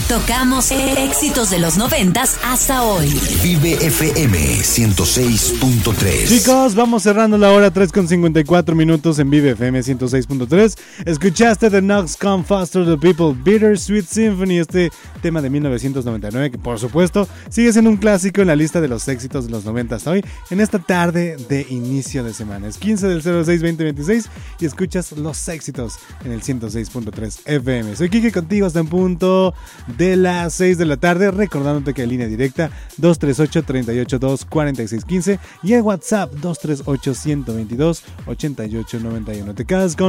Tocamos éxitos de los 90s hasta hoy. Vive FM 106.3. Chicos, vamos cerrando la hora 3:54 minutos en Vive FM 106.3. Escuchaste The Knocks Come Faster, The People, Bittersweet Symphony, este tema de 1999 que por supuesto sigue siendo un clásico en la lista de los éxitos de los 90 hasta hoy, en esta tarde de inicio de semana. Es 15 del 06-2026 y escuchas los éxitos en el 106.3 FM. Soy Kike contigo hasta en punto de las 6 de la tarde, recordándote que hay línea directa 238-382-4615 y el WhatsApp 238-122-8891. Te quedas con